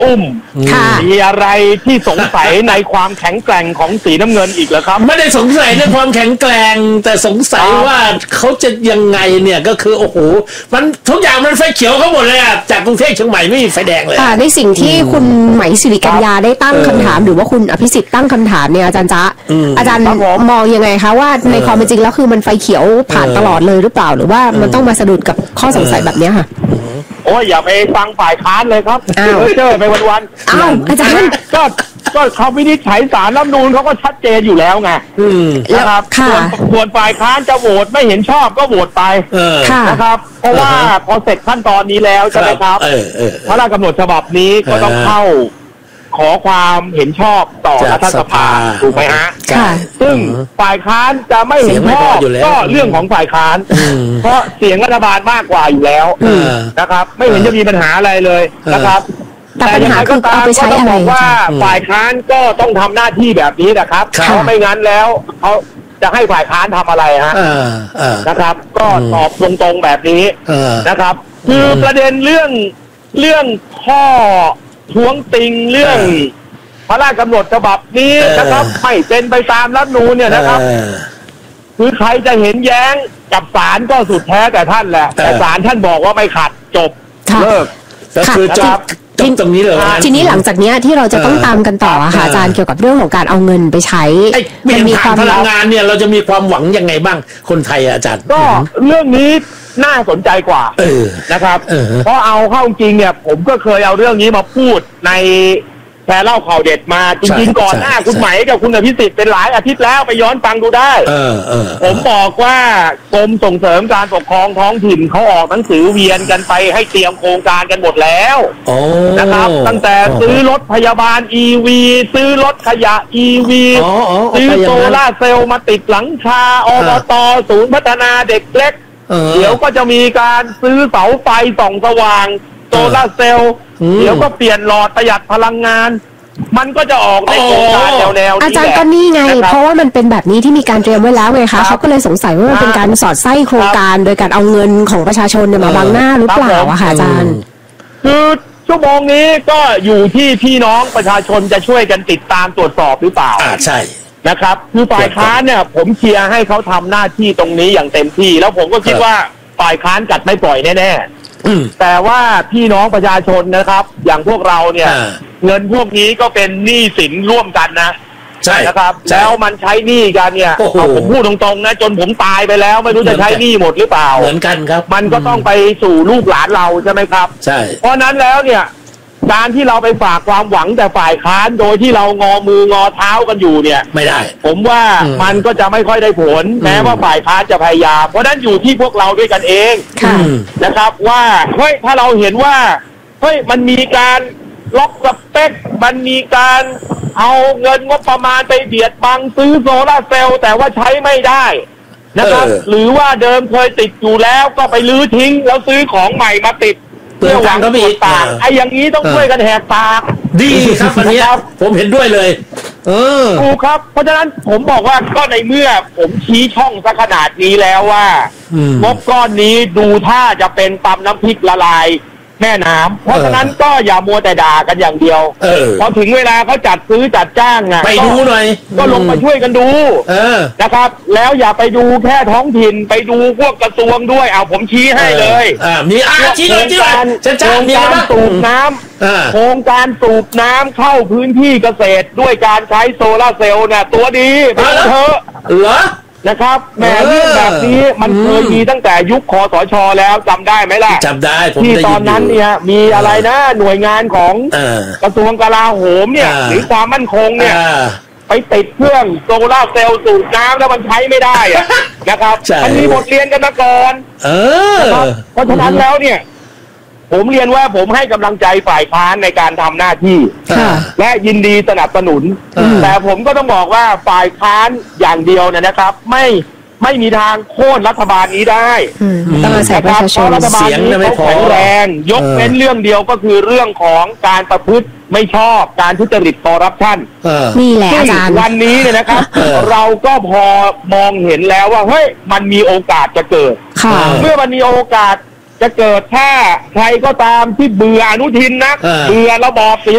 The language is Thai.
มีอะไรที่สงสัยในความแข็งแกร่งของสีน้ำเงินอีกเหรอครับไม่ได้สงสัยในความแข็งแกร่งแต่สงสัยว่าเขาจะยังไงเนี่ยก็คือโอ้โหมันทุกอย่างมันไฟเขียวเขาหมดเลยอะจากกรุงเทพเชียงใหม่ไม่มีไฟแดงเลยในสิ่งที่คุณไหมศิริกัญญาได้ตั้งคำถามหรือว่าคุณอภิสิทธิ์ตั้งคำถามเนี่ยอาจารย์จ๊ะอาจารย์มองยังไงคะว่าในความเป็นจริงแล้วคือมันไฟเขียวผ่านตลอดเลยหรือเปล่าหรือว่ามันต้องมาสะดุดกับข้อสงสัยแบบนี้ค่ะโอ้ยอย่าไปฟังฝ่ายค้านเลยครับเจอไปวันๆอาจารย์ก็เขาวินิจฉัยศาลรัฐธรรมนูญเขาก็ชัดเจนอยู่แล้วไงนะครับส่วนฝ่ายค้านจะโหวตไม่เห็นชอบก็โหวตไปนะครับเพราะว่าพอเสร็จขั้นตอนนี้แล้วใช่ไหมครับพระราชกำหนดฉบับนี้ก็ต้องเข้าขอความเห็นชอบต่อรัฐสภาถูกไหมฮะซึ่งฝ่ายค้านจะไม่เห็นชอบก็เรื่องของฝ่ายค้านเพราะเสียงรัฐบาลมากกว่าอยู่แล้วนะครับไม่เห็นจะมีปัญหาอะไรเลยนะครับแต่ปัญหาคือเอาไปใช้อะไรบอกว่าฝ่ายค้านก็ต้องทำหน้าที่แบบนี้นะครับเพราะไม่งั้นแล้วเขาจะให้ฝ่ายค้านทำอะไรฮะนะครับก็ตอบตรงๆแบบนี้นะครับคือประเด็นเรื่องข้อท้วงติงเรื่องพระราชกำหนดฉบับนี้นะครับไม่เป็นไปตามรัฐธรรมนูญเนี่ยนะครับคือใครจะเห็นแย้งกับศาลก็สุดแท้แต่ท่านแหละแต่ศาลท่านบอกว่าไม่ขัดจบเลิกก็คือจบตรงนี้เลยทีนี้หลังจากนี้ที่เราจะต้องตามกันต่อค่ะอาจารย์เกี่ยวกับเรื่องของการเอาเงินไปใช้มันมีความพลังงานเนี่ยเราจะมีความหวังยังไงบ้างคนไทยอาจารย์ก็เรื่องนี้น่าสนใจกว่านะครับเพราะเอาเข้าจริงเนี่ยผมก็เคยเอาเรื่องนี้มาพูดในแชร์เล่าข่าวเด็ดมาจริงๆก่อนหน้าคุณไหมกับคุณอภิสิทธิ์เป็นหลายอาทิตย์แล้วไปย้อนฟังดูได้ผมบอกว่ากรมส่งเสริมการปกครองท้องถิ่นเขาออกหนังสือเวียนกันไปให้เตรียมโครงการกันหมดแล้วนะครับตั้งแต่ซื้อรถพยาบาล EV ซื้อรถขยะ EV ซื้อโซล่าเซลล์มาติดหลังคาอบต.ศูนย์พัฒนาเด็กเล็กเดี๋ยวก็จะมีการซื้อเสาไฟส่องสว่างโซล่าเซลล์เดี๋ยวก็เปลี่ยนหลอดประหยัดพลังงานมันก็จะออกในโครงการแนวอาจารย์ก็นี่ไงเพราะว่ามันเป็นแบบนี้ที่มีการเตรียมไว้แล้วไงคะเขาก็เลยสงสัยว่ามันเป็นการสอดไส้โครงการโดยการเอาเงินของประชาชนมาบังหน้าหรือเปล่าอะค่ะอาจารย์คือชั่วโมงนี้ก็อยู่ที่พี่น้องประชาชนจะช่วยกันติดตามตรวจสอบหรือเปล่าใช่นะครับคือฝ่ายค้านเนี่ยผมเชียร์ให้เขาทำหน้าที่ตรงนี้อย่างเต็มที่แล้วผมก็คิดว่าฝ่ายค้านกัดไม่ปล่อยแน่ๆแต่ว่าพี่น้องประชาชนนะครับอย่างพวกเราเนี่ยเงินพวกนี้ก็เป็นหนี้สินร่วมกันนะใช่นะครับแล้วมันใช้หนี้กันเนี่ยผมพูดตรงๆนะจนผมตายไปแล้วไม่รู้จะใช้หนี้หมดหรือเปล่าเหมือนกันครับมันก็ต้องไปสู่ลูกหลานเราใช่ไหมครับใช่เพราะนั้นแล้วเนี่ยการที่เราไปฝากความหวังแต่ฝ่ายค้านโดยที่เรางอมืองอเท้ากันอยู่เนี่ยไม่ได้ผมว่ามันก็จะไม่ค่อยได้ผลแม้ว่าฝ่ายค้านจะพยายามเพราะนั้นอยู่ที่พวกเราด้วยกันเองนะครับว่าเฮ้ยถ้าเราเห็นว่าเฮ้ยมันมีการล็อกสเปคมันมีการเอาเงินงบประมาณไปเบียดบังซื้อโซล่าเซลล์แต่ว่าใช้ไม่ได้นะครับหรือว่าเดิมเคยติดอยู่แล้วก็ไปลื้อทิ้งแล้วซื้อของใหม่มาติดเพื่อหวังกดปากไอ้อย่างนี้ต้องช่วยกันแหกปากดีครับอันนี้ผมเห็นด้วยเลยถูกครับเพราะฉะนั้นผมบอกว่าก็ในเมื่อผมชี้ช่องซะขนาดนี้แล้วว่างบก้อนนี้ดูท่าจะเป็นตำน้ำพริกละลายแม่น้ำเพราะฉะนั้นก็อย่ามัวแต่ด่ากันอย่างเดียวพอถึงเวลาเขาจัดซื้อจัดจ้างไปดูหน่อยก็ลงมาช่วยกันดูนะครับแล้วอย่าไปดูแค่ท้องถิ่นไปดูพวกกระทรวงด้วยเอาผมชี้ให้เลยมีชี้เลยโครงการสูบน้ำโครงการสูบน้ำเข้าพื้นที่เกษตรด้วยการใช้โซล่าเซลล์เนี่ยตัวดีไปเถอะเหรอนะครับแม่เรื่องแบบนี้มันเคยมีตั้งแต่ยุคคสช.แล้วจำได้ไหมล่ะจำได้ที่ตอนนั้นเนี่ยมีอะไรนะหน่วยงานของกระทรวงกลาโหมเนี่ยหรือความมั่นคงเนี่ยไปติดเครื่องโซล่าเซลล์สูบน้ำแล้วมันใช้ไม่ได้นะครับมันมีบทเรียนกันมาก่อนนะครับเพราะฉะนั้นแล้วเนี่ยผมเรียนว่าผมให้กำลังใจฝ่ายค้านในการทำหน้าที่และยินดีสนับสนุนแต่ผมก็ต้องบอกว่าฝ่ายค้านอย่างเดียวเนี่ยนะครับไม่มีทางโค่นรัฐบาลนี้ได้ต้องอาศัยประชาชนรัฐบาลนี้เขาแข็งแรงยกเว้นเรื่องเดียวก็คือเรื่องของการประพฤติไม่ชอบการทุจริตคอร์รัปชันนี่แหละอาจารย์วันนี้เนี่ยนะครับเราก็พอมองเห็นแล้วว่าเฮ้ยมันมีโอกาสจะเกิดเมื่อมันมีโอกาสจะเกิดถ้าใครก็ตามที่เบื่ออนุทินนะเบื่อระบอบศรี